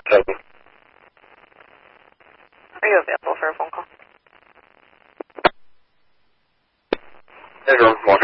Are you available for a phone call? Hey, room 1.